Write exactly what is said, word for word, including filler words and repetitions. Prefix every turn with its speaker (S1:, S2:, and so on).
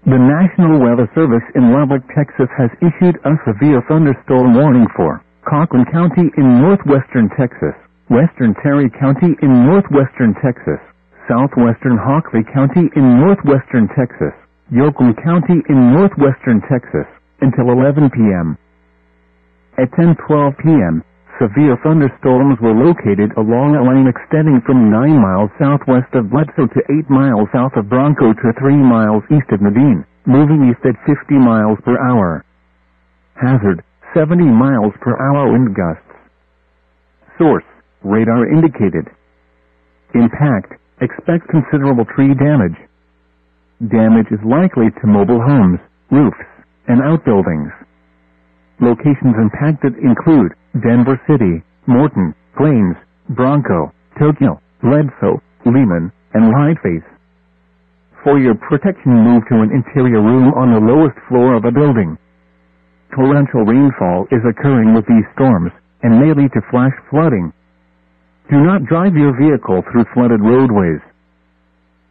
S1: The National Weather Service in Lubbock, Texas has issued a severe thunderstorm warning for Cochran County in northwestern Texas, western Terry County in northwestern Texas, southwestern Hockley County in northwestern Texas, Yoakum County in northwestern Texas, until eleven p m At ten twelve p m, severe thunderstorms were located along a line extending from nine miles southwest of Bledsoe to eight miles south of Bronco to three miles east of Medine, moving east at fifty miles per hour. Hazard, seventy miles per hour wind gusts. Source, radar indicated. Impact, expect considerable tree damage. Damage is likely to mobile homes, roofs, and outbuildings. Locations impacted include Denver City, Morton, Plains, Bronco, Tokyo, Bledsoe, Lehman, and Whiteface. For your protection, move to an interior room on the lowest floor of a building. Torrential rainfall is occurring with these storms and may lead to flash flooding. Do not drive your vehicle through flooded roadways.